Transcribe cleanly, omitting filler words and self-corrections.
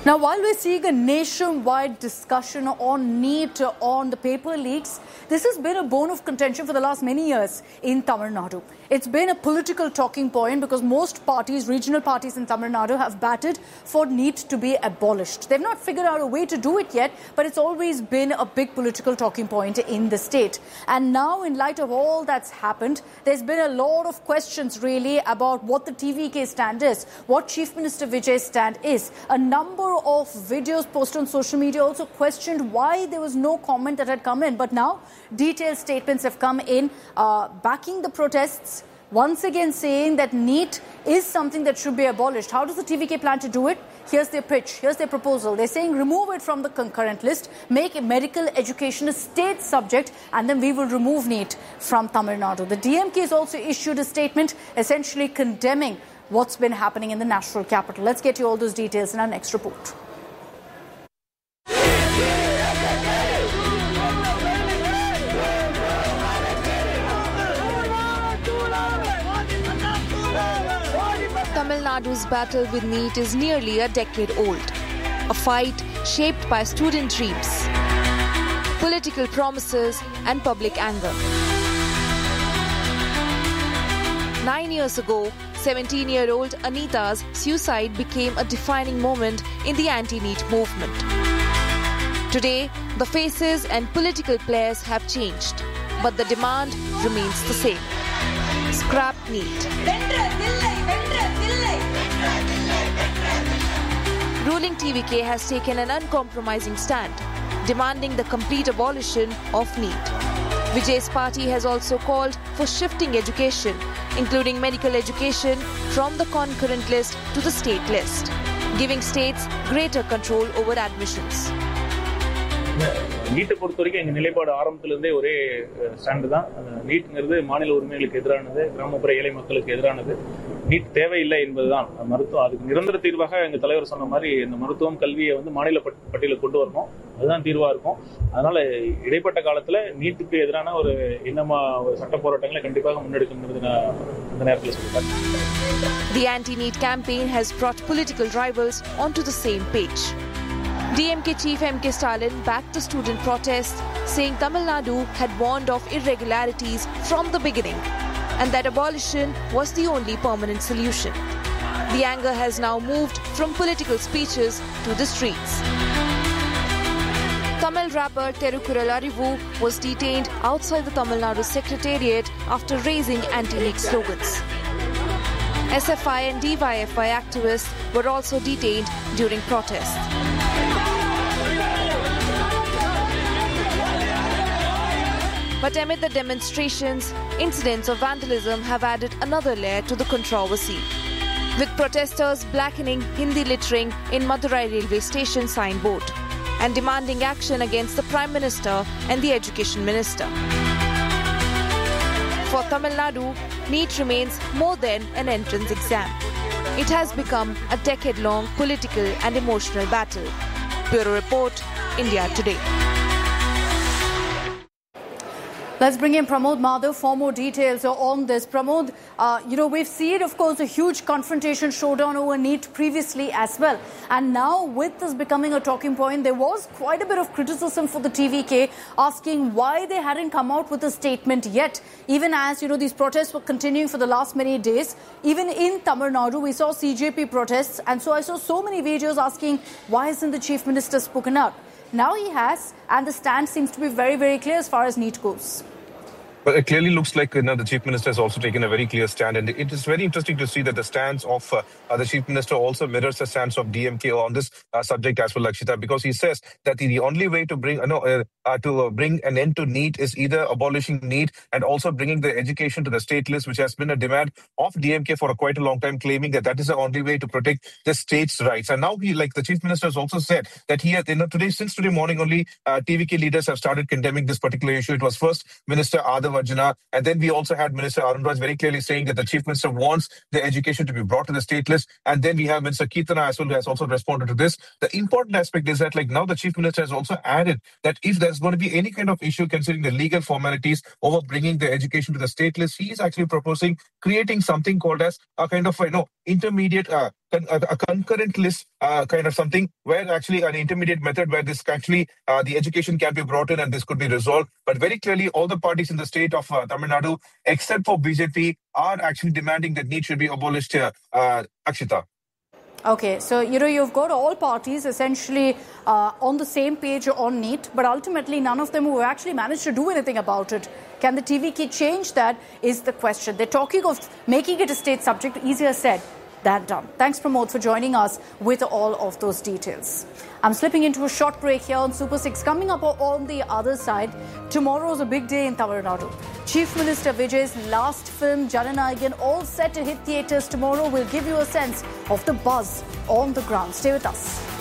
Now, while we're seeing a nationwide discussion on NEET, on the paper leaks, this has been a bone of contention for the last many years in Tamil Nadu. It's been a political talking point because most parties, regional parties in Tamil Nadu, have battled for NEET to be abolished. They've not figured out a way to do it yet, but it's always been a big political talking point in the state. And now, in light of all that's happened, there's been a lot of questions really about what the TVK stand is, what Chief Minister Vijay's stand is. A number of videos posted on social media also questioned why there was no comment that had come in. But now, detailed statements have come in backing the protests, once again saying that NEET is something that should be abolished. How does the TVK plan to do it? Here's their pitch, here's their proposal. They're saying remove it from the concurrent list, make medical education a state subject, and then we will remove NEET from Tamil Nadu. The DMK has also issued a statement essentially condemning what's been happening in the national capital. Let's get you all those details in our next report. Tamil Nadu's battle with NEET is nearly a decade old. A fight shaped by student dreams, political promises and public anger. 9 years ago, 17-year-old Anita's suicide became a defining moment in the anti-NEET movement. Today, the faces and political players have changed, but the demand remains the same. Scrap NEET. Ruling TVK has taken an uncompromising stand, demanding the complete abolition of NEET. Vijay's party has also called for shifting education, including medical education, from the concurrent list to the state list, giving states greater control over admissions. நீட்டை பொறுத்த வரைக்கும் எங்கள் நிலைப்பாடு ஆரம்பத்திலிருந்தே ஒரே stand தான். நீட்ங்கிறது மாநில உரிமைகளுக்கு எதிரானது, கிராமப்புற ஏழை மக்களுக்கு எதிரானது. நீட் தேவையில்லை என்பதுதான் மருத்துவம். அதுக்கு நிரந்தர தீர்வாக எங்கள் தலைவர் சொன்ன மாதிரி இந்த மருத்துவம் கல்வியை மாநில பட்டியலில் கொண்டு வரணும். அதுதான் தீர்வாக இருக்கும். அதனால இடைப்பட்ட காலத்தில் நீட்டுக்கு எதிரான ஒரு சட்ட போராட்டங்களை கண்டிப்பாக முன்னெடுக்குங்கிறது நான் இந்த நேரத்தில் சொல்லிட்டேன். The anti-NEET campaign has brought political rivals onto the same page. DMK chief M.K. Stalin backed the student protests, saying Tamil Nadu had warned of irregularities from the beginning and that abolition was the only permanent solution. The anger has now moved from political speeches to the streets. Tamil rapper Therukural Arivu was detained outside the Tamil Nadu Secretariat after raising anti-NEET slogans. SFI and DYFI activists were also detained during protests. But amid the demonstrations, incidents of vandalism have added another layer to the controversy, with protesters blackening Hindi littering in Madurai railway station signboard and demanding action against the Prime Minister and the Education Minister. For Tamil Nadu, NEET remains more than an entrance exam. It has become a decade-long political and emotional battle. Bureau Report, India Today. Let's bring in Pramod Madhav for more details on this. Pramod, we've seen, of course, a huge confrontation showdown over NEET previously as well. And now, with this becoming a talking point, there was quite a bit of criticism for the TVK asking why they hadn't come out with a statement yet. Even as, these protests were continuing for the last many days. Even in Tamil Nadu, we saw CJP protests. And so I saw so many videos asking, why hasn't the Chief Minister spoken out? Now he has, and the stand seems to be very, very clear as far as NEET goes. Well, it clearly looks like the Chief Minister has also taken a very clear stand. And it is very interesting to see that the stance of the Chief Minister also mirrors the stance of DMK on this subject as well, Lakshita, because he says that the only way to bring an end to NEET is either abolishing NEET and also bringing the education to the state list, which has been a demand of DMK for quite a long time, claiming that that is the only way to protect the state's rights. And now the Chief Minister has also said that since today morning only, TVK leaders have started condemning this particular issue. It was first Minister Adav Arjuna, and then we also had Minister Arun Raj very clearly saying that the Chief Minister wants the education to be brought to the state list. And then we have Minister Keerthana as well, who has also responded to this. The important aspect is that now the Chief Minister has also added that if there's going to be any kind of issue considering the legal formalities over bringing the education to the state list, he is actually proposing creating something called as a kind of intermediate a concurrent list kind of something, where actually an intermediate method where this actually the education can be brought in and this could be resolved. But very clearly, all the parties in the state of Tamil Nadu, except for BJP, are actually demanding that NEET should be abolished here. Akshita. Okay, so you've got all parties essentially on the same page on NEET, but ultimately none of them have actually managed to do anything about it. Can the TVK change that is the question. They're talking of making it a state subject, easier said than done. Thanks, Pramod, for joining us with all of those details. I'm slipping into a short break here on Super 6. Coming up on the other side, tomorrow's a big day in Tamil Nadu. Chief Minister Vijay's last film, Jananayagan, all set to hit theatres tomorrow, will give you a sense of the buzz on the ground. Stay with us.